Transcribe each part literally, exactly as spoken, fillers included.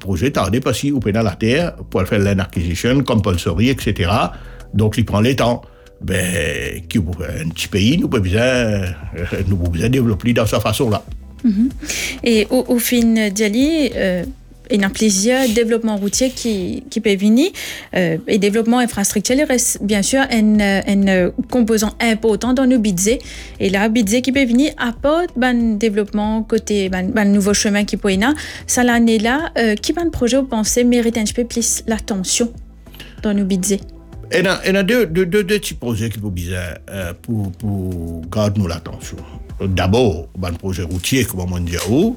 projet tardé parce qu'il est dans la terre pour faire land acquisition, compulsory, et cetera. Donc, il prend les temps. Ben, qui, un petit pays, nous pouvons bien, nous pouvons bien développer dans sa façon-là. Mm-hmm. Et au, au fin d'Ali, euh, il y a plusieurs développements routiers qui, qui peuvent venir. Euh, et développement infrastructurel reste bien sûr un, un composant important dans nos budgets. Et là, budget qui peut venir apporte un développement côté un nouveau chemin qui peut venir. Ça l'année là, euh, qui va un projet vous pensez mérite un peu plus l'attention dans nos budgets? Il y a, il y a deux, deux, deux, deux petits projets qui sont bizarres euh, pour, pour garder nous l'attention. D'abord, un projet routier, comme on dit, où,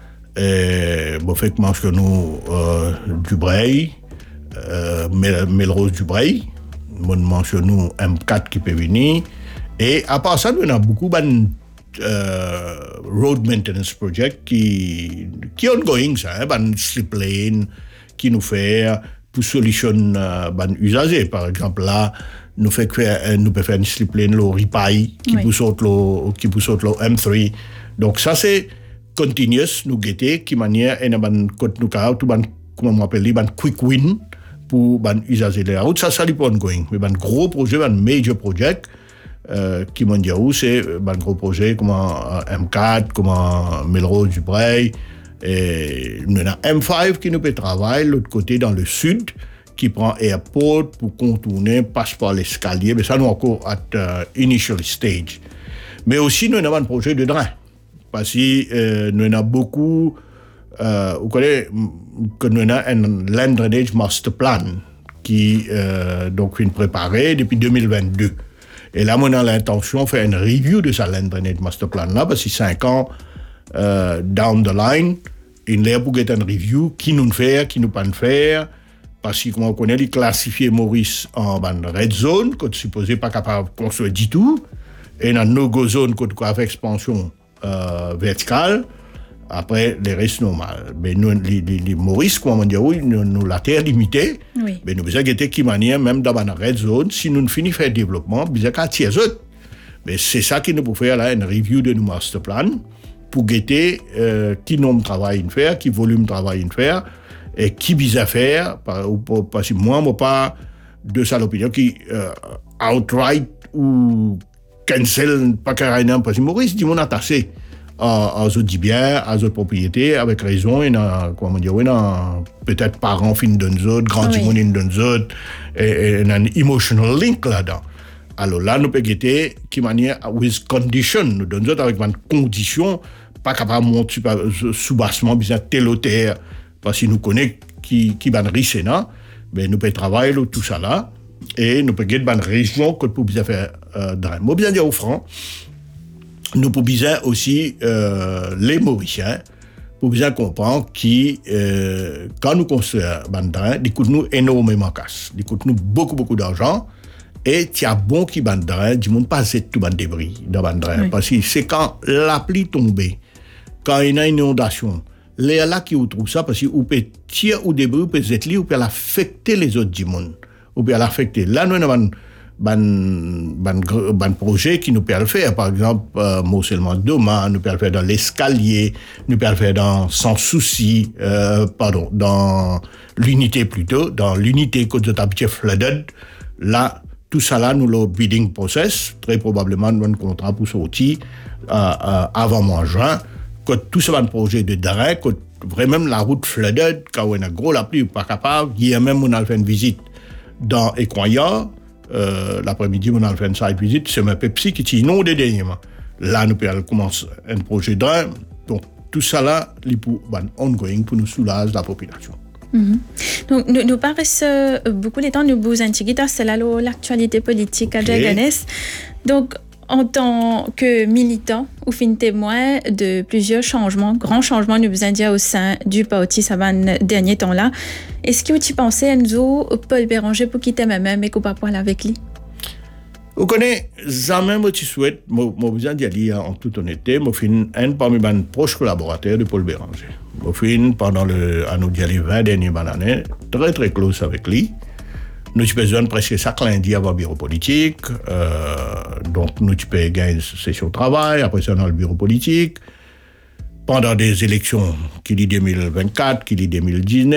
et, bon, fait que mentionnons euh, Dubreuil, euh, Mel, Melrose Dubreuil, on mentionne M quatre qui peut venir, et à part ça, nous avons beaucoup de euh, road maintenance project qui, qui ongoing, ça, hein, ban slip lane, qui nous fait pour solution euh, ban usager. Par exemple, là, nous fait que nous pouvons faire une slip lane, le Ripaille, qui pousse le, qui pousse le M trois. Donc, ça, c'est continuous, nous guetter, qui manière, et ban côté nous car, tout ban, comment on appelle, ban quick win pour ban usager de la route. Ça, ça, c'est pas ongoing. Mais ban gros projet, ban major project, euh, qui m'ont dit où c'est ban gros projet, comme M quatre, comme Melrose Dubreuil. Et nous avons M cinq qui nous peut travailler l'autre côté dans le sud, qui prend airport pour contourner, passe par l'escalier, mais ça nous encore à uh, initial stage. Mais aussi nous avons un projet de drain, parce que euh, nous avons beaucoup, euh, vous connaissez que nous avons un land drainage master plan qui euh, donc est préparé depuis deux mille vingt-deux. Et là, on a l'intention de faire une review de ce land drainage master plan là, parce que cinq ans euh, down the line, il y a pour une review qui nous fait, qui nous pas faire, parce que comme on connaît, il classifié Maurice en red zone, qu'on supposé pas capable de construire du tout, et dans no-go zone, qu'on a fait expansion euh, verticale, après les restes normales. Mais nous, les, les, les Maurice, comme on dit, oui, nous, nous la terre limitée, oui. Mais nous besoin de qui manière, même dans la red zone, si nous ne finissons pas le développement, besoin qu'à tiers autres. Mais c'est ça qui nous peut faire là, une review de nos master plan, pour guetter euh, qui nombre de travail à faire, qui volume de travail à faire, et qui vise à faire, parce que moi, je n'ai pas de ça l'opinion qui euh, outright ou cancel, pas carrément, parce que Maurice dit mon attaché à aux autres biens, à aux autres propriétés, avec raison, il y a, comment dire, il y a peut-être parents fin d'un autre, grand oui. timon d'un autre, et il y a un emotional link là-dedans. Alors là, nous pouvons guetter qui manière, with condition, nous donnons autres avec une condition, pas capable de monter sous-bassement, bien tel ou tel, parce que nous connaissons qui, qui est riche, mais nous pouvons travailler tout ça là, et nous pouvons guetter une région que nous pouvons faire euh, drain. Moi, bien dire au franc, nous pouvons bien aussi, euh, les Mauriciens, pour bien comprendre que euh, quand nous construisons un drain, il coûte nous énormément casse, il coûte nous beaucoup, beaucoup d'argent. Et il y a bon qui bande drain, du monde pas tout bande débris dans bande drain, oui. Parce que c'est quand la pluie tombe, quand il y a une inondation, l'air là qui vous trouve ça, parce que vous pouvez tirer ou débris, vous pouvez être lié, vous pouvez l'affecter les autres du monde, vous pouvez l'affecter. Là, nous avons un ban projet qui nous peut le faire, par exemple, euh, morcellement de domaine, nous peut le faire dans l'escalier, nous peut le faire dans sans souci, euh, pardon, dans l'unité plutôt, dans l'unité que vous avez flooded, là. Tout ça là, nous le bidding process, très probablement nous avons un contrat pour sortir euh, euh, avant mois juin. Que tout ça va un projet de drain, que vraiment la route flooded, quand on a gros la pluie, pas capable. Hier même on a fait une visite dans Écoya, euh, l'après-midi on a fait une site visite, c'est ma Pepsi qui est inondé dernièrement. Là nous pouvons commencer un projet de drain, donc tout ça là, il pour ben, ongoing pour nous soulager la population. Mm-hmm. Donc, nous, nous paraissent euh, beaucoup les temps, nous vous intiquita, c'est là l'actualité politique à okay. Jaganes. Donc, en tant que militant ou fin témoin de plusieurs changements, grands changements, nous vous indiquons au sein du parti Savane dernier temps-là, est-ce que tu pensais, Enzo, Paul Béranger pour quitter même et qu'on va parler avec lui? Vous connaissez, jamais moi tu souhaites, moi vous en dire en toute honnêteté, moi fin un parmi mes proches collaborateurs de Paul Béranger. Moi fin pendant le à nous dire les vingt dernières années, très très close avec lui. Nous avons besoin presque chaque lundi avoir bureau politique, euh, donc nous avons gagné une session de travail, après ça dans le bureau politique. Pendant des élections, qui dit deux mille vingt-quatre, qui dit deux mille dix-neuf.